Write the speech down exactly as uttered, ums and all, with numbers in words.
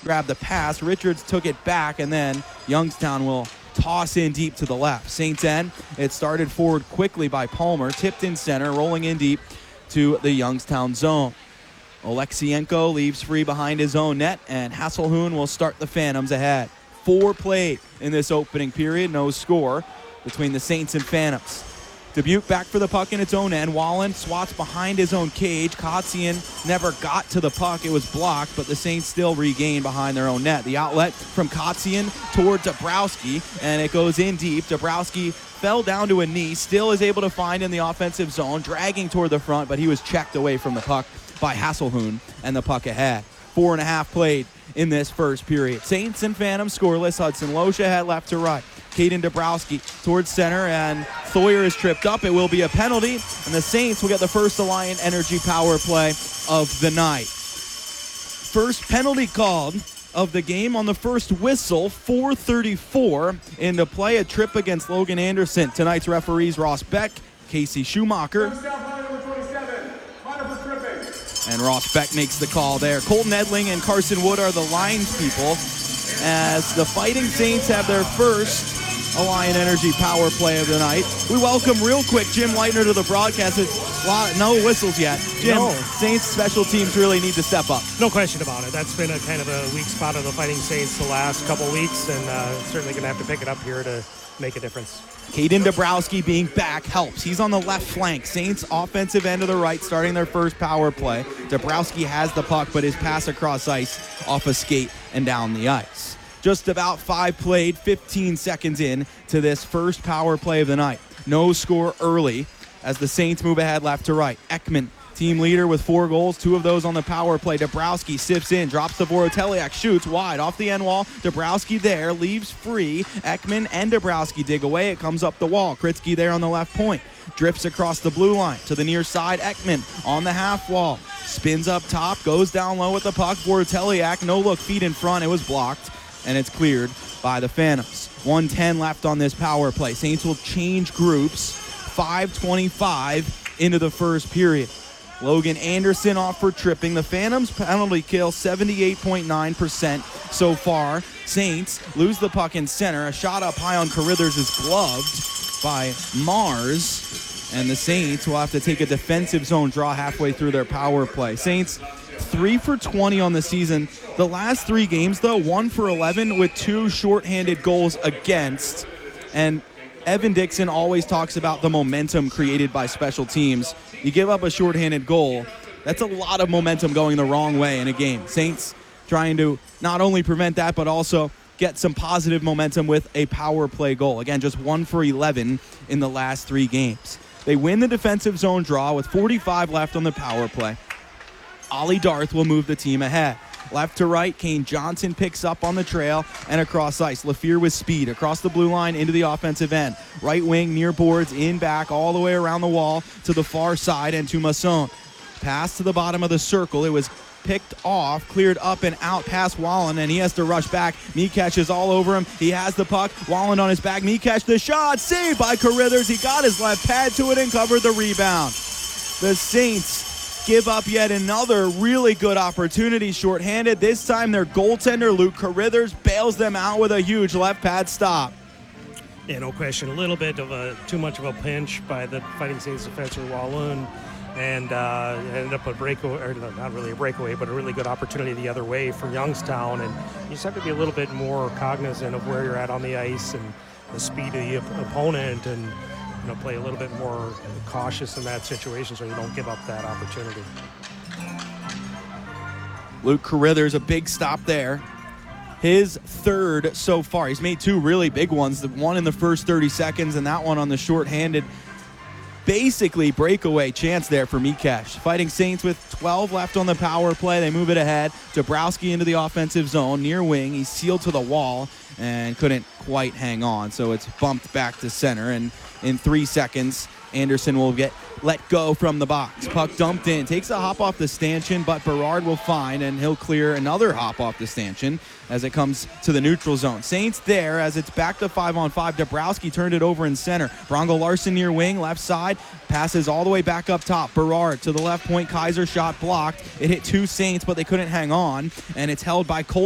grabbed the pass. Richards took it back, and then Youngstown will toss in deep to the left. Saints end. It started forward quickly by Palmer, tipped in center, rolling in deep to the Youngstown zone. Oleksienko leaves free behind his own net, and Hasselhoon will start the Phantoms ahead. Four played in this opening period, no score between the Saints and Phantoms. Dubuque back for the puck in its own end. Wallen swats behind his own cage. Kotzian never got to the puck. It was blocked, but the Saints still regain behind their own net. The outlet from Kotzian toward Dabrowski, and it goes in deep. Dabrowski fell down to a knee, still is able to find in the offensive zone, dragging toward the front, but he was checked away from the puck by Hasselhoon, and the puck ahead. Four and a half played in this first period. Saints and Phantoms scoreless. Hudson Loesche head left to right. Caden Dabrowski towards center, and Thoyer is tripped up. It will be a penalty, and the Saints will get the first Alliant Energy power play of the night. First penalty called of the game on the first whistle, four thirty-four into play. A trip against Logan Anderson. Tonight's referees Ross Beck, Casey Schumacher, and Ross Beck makes the call there. Colton Edling and Carson Wood are the lines people as the Fighting Saints have their first Alliant Energy power play of the night. We welcome real quick Jim Leitner to the broadcast. It's a lot, no whistles yet. Jim, no. Saints special teams really need to step up. No question about it. That's been a kind of a weak spot of the Fighting Saints the last couple weeks, and uh, certainly going to have to pick it up here to make a difference. Caden Dabrowski being back helps. He's on the left flank. Saints offensive end to the right, starting their first power play. Dabrowski has the puck, but his pass across ice off a skate and down the ice. Just about five played, fifteen seconds in to this first power play of the night. No score early as the Saints move ahead left to right. Ekman, team leader with four goals, two of those on the power play. Dabrowski sifts in, drops the Voroteliak, shoots wide off the end wall. Dabrowski there, leaves free. Ekman and Dabrowski dig away. It comes up the wall. Kritzky there on the left point. Drifts across the blue line to the near side. Ekman on the half wall. Spins up top, goes down low with the puck. Voroteliak, no look, feet in front. It was blocked, and it's cleared by the Phantoms. one ten left on this power play. Saints will change groups. five twenty-five into the first period. Logan Anderson off for tripping. The Phantoms penalty kill seventy-eight point nine percent so far. Saints lose the puck in center. A shot up high on Carruthers is gloved by Mars. And the Saints will have to take a defensive zone draw halfway through their power play. Saints three for twenty on the season. The last three games, though, one for eleven with two shorthanded goals against. And Evan Dixon always talks about the momentum created by special teams. You give up a shorthanded goal, that's a lot of momentum going the wrong way in a game. Saints trying to not only prevent that, but also get some positive momentum with a power play goal. Again, just one for eleven in the last three games. They win the defensive zone draw with forty-five left on the power play. Ollie Darth will move the team ahead. Left to right, Kane Johnson picks up on the trail and across ice. LaFear with speed across the blue line into the offensive end. Right wing, near boards, in back, all the way around the wall to the far side and to Masson. Pass to the bottom of the circle. It was picked off, cleared up and out past Wallen, and he has to rush back. Mikesh is all over him. He has the puck. Wallen on his back. Mikesh the shot. Saved by Carruthers. He got his left pad to it and covered the rebound. The Saints give up yet another really good opportunity shorthanded. This time their goaltender, Luke Carruthers, bails them out with a huge left pad stop. Yeah, no question. A little bit of a too much of a pinch by the Fighting Saints defenseman Walloon, and uh, ended up a breakaway, or not really a breakaway, but a really good opportunity the other way for Youngstown. And you just have to be a little bit more cognizant of where you're at on the ice and the speed of the op- opponent, and you know, play a little bit more cautious in that situation so you don't give up that opportunity. Luke Carruthers, a big stop there. His third so far. He's made two really big ones, the one in the first thirty seconds and that one on the shorthanded, basically breakaway chance there for Mikesh. Fighting Saints with twelve left on the power play. They move it ahead. Dabrowski into the offensive zone, near wing. He's sealed to the wall and couldn't quite hang on, so it's bumped back to center. And in three seconds, Anderson will get let go from the box. Puck dumped in. Takes a hop off the stanchion, but Berard will find, and he'll clear another hop off the stanchion as it comes to the neutral zone. Saints there as it's back to five on five. Dabrowski turned it over in center. Bronco Larson near wing, left side. Passes all the way back up top. Berard to the left point. Kaiser shot blocked. It hit two Saints, but they couldn't hang on, and it's held by Cole.